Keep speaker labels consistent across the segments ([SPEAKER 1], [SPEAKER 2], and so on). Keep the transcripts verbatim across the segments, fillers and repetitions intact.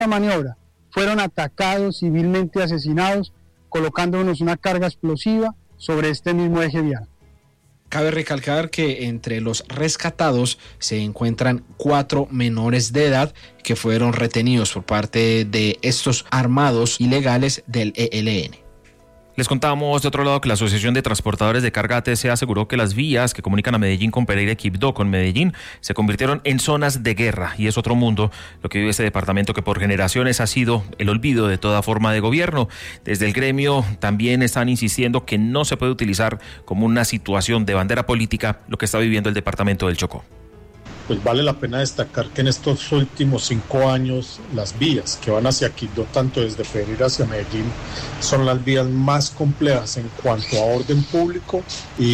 [SPEAKER 1] maniobra fueron atacados, civilmente asesinados, colocándonos una carga explosiva sobre este mismo eje vial.
[SPEAKER 2] Cabe recalcar que entre los rescatados se encuentran cuatro menores de edad que fueron retenidos por parte de estos armados ilegales del E L N.
[SPEAKER 3] Les contábamos de otro lado que la Asociación de Transportadores de Carga A T C aseguró que las vías que comunican a Medellín con Pereira y Quibdó con Medellín se convirtieron en zonas de guerra, y es otro mundo lo que vive este departamento que por generaciones ha sido el olvido de toda forma de gobierno. Desde el gremio también están insistiendo que no se puede utilizar como una situación de bandera política lo que está viviendo el departamento del Chocó.
[SPEAKER 4] Pues vale la pena destacar que en estos últimos cinco años las vías que van hacia Quibdó, tanto desde Pereira hacia Medellín, son las vías más complejas en cuanto a orden público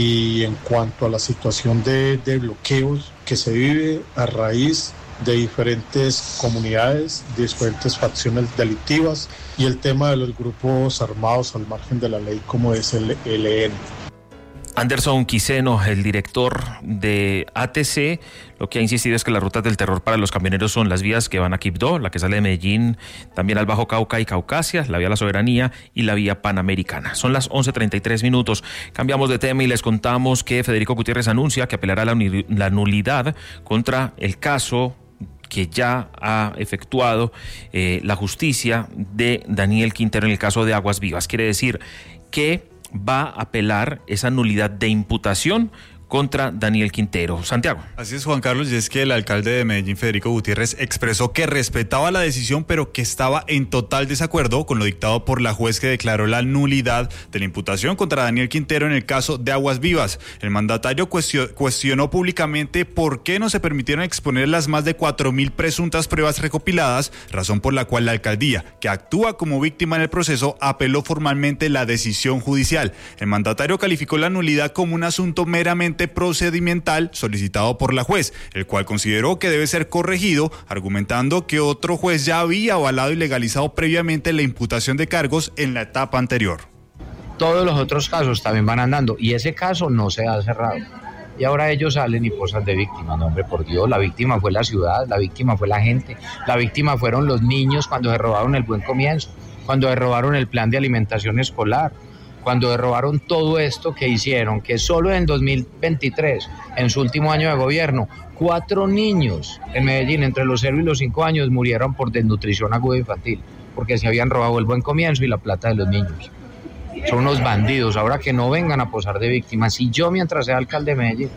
[SPEAKER 4] y en cuanto a la situación de, de bloqueos que se vive a raíz de diferentes comunidades, de diferentes facciones delictivas y el tema de los grupos armados al margen de la ley como es el E L N.
[SPEAKER 3] Anderson Quiseno, el director de A T C, lo que ha insistido es que las rutas del terror para los camioneros son las vías que van a Quibdó, la que sale de Medellín, también al Bajo Cauca y Caucasia, la vía La Soberanía y la vía Panamericana. Son las once treinta y tres minutos. Cambiamos de tema y les contamos que Federico Gutiérrez anuncia que apelará la, la nulidad contra el caso que ya ha efectuado eh, la justicia de Daniel Quintero en el caso de Aguas Vivas. Quiere decir que va a apelar esa nulidad de imputación contra Daniel Quintero. Santiago.
[SPEAKER 5] Así es, Juan Carlos, y es que el alcalde de Medellín, Federico Gutiérrez, expresó que respetaba la decisión, pero que estaba en total desacuerdo con lo dictado por la juez que declaró la nulidad de la imputación contra Daniel Quintero en el caso de Aguas Vivas. El mandatario cuestionó, cuestionó públicamente por qué no se permitieron exponer las más de cuatro mil presuntas pruebas recopiladas, razón por la cual la alcaldía, que actúa como víctima en el proceso, apeló formalmente la decisión judicial. El mandatario calificó la nulidad como un asunto meramente procedimental solicitado por la juez, el cual consideró que debe ser corregido, argumentando que otro juez ya había avalado y legalizado previamente la imputación de cargos en la etapa anterior.
[SPEAKER 6] Todos los otros casos también van andando y ese caso no se ha cerrado. Y ahora ellos salen y posan de víctima. No, hombre, por Dios, la víctima fue la ciudad, la víctima fue la gente, la víctima fueron los niños cuando se robaron el Buen Comienzo, cuando se robaron el plan de alimentación escolar, cuando derrobaron todo esto que hicieron, que solo en dos mil veintitrés, en su último año de gobierno, cuatro niños en Medellín entre los cero y los cinco años murieron por desnutrición aguda infantil, porque se habían robado el Buen Comienzo y la plata de los niños. Son unos bandidos, ahora que no vengan a posar de víctimas. Y yo, mientras sea alcalde de Medellín,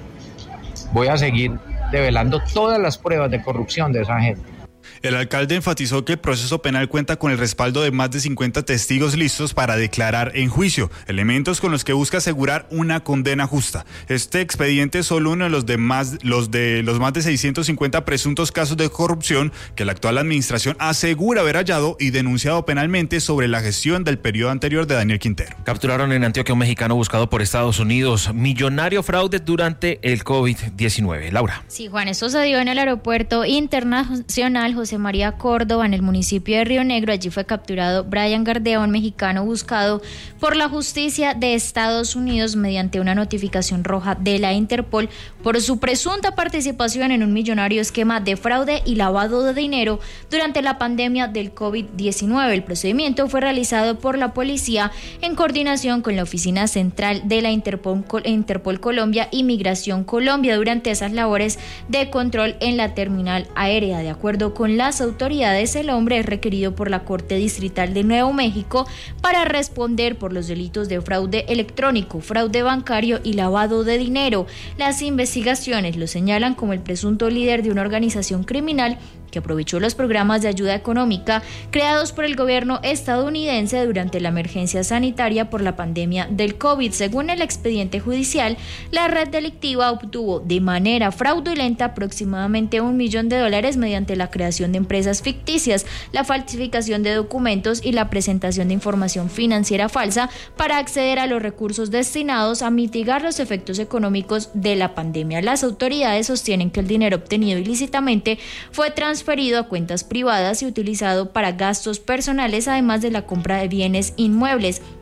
[SPEAKER 6] voy a seguir develando todas las pruebas de corrupción de esa gente.
[SPEAKER 5] El alcalde enfatizó que el proceso penal cuenta con el respaldo de más de cincuenta testigos listos para declarar en juicio, elementos con los que busca asegurar una condena justa. Este expediente es solo uno de los de más, los de los más de seiscientos cincuenta presuntos casos de corrupción que la actual administración asegura haber hallado y denunciado penalmente sobre la gestión del periodo anterior de Daniel Quintero.
[SPEAKER 3] Capturaron en Antioquia un mexicano buscado por Estados Unidos. Millonario fraude durante el COVID diecinueve. Laura.
[SPEAKER 7] Sí, Juan, esto se dio en el aeropuerto internacional José María Córdoba, en el municipio de Río Negro. Allí fue capturado Brian Gardea, un mexicano buscado por la justicia de Estados Unidos mediante una notificación roja de la Interpol por su presunta participación en un millonario esquema de fraude y lavado de dinero durante la pandemia del COVID diecinueve. El procedimiento fue realizado por la policía en coordinación con la Oficina Central de la Interpol, Interpol Colombia y Migración Colombia durante esas labores de control en la terminal aérea. De acuerdo con las autoridades, el hombre es requerido por la Corte Distrital de Nuevo México para responder por los delitos de fraude electrónico, fraude bancario y lavado de dinero. Las investigaciones lo señalan como el presunto líder de una organización criminal que aprovechó los programas de ayuda económica creados por el gobierno estadounidense durante la emergencia sanitaria por la pandemia del COVID. Según el expediente judicial, la red delictiva obtuvo de manera fraudulenta aproximadamente un millón de dólares mediante la creación de empresas ficticias, la falsificación de documentos y la presentación de información financiera falsa para acceder a los recursos destinados a mitigar los efectos económicos de la pandemia. Las autoridades sostienen que el dinero obtenido ilícitamente fue transferido transferido a cuentas privadas y utilizado para gastos personales, además de la compra de bienes inmuebles.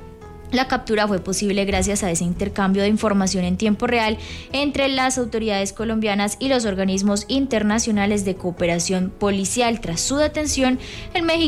[SPEAKER 7] La captura fue posible gracias a ese intercambio de información en tiempo real entre las autoridades colombianas y los organismos internacionales de cooperación policial. Tras su detención, el mexicano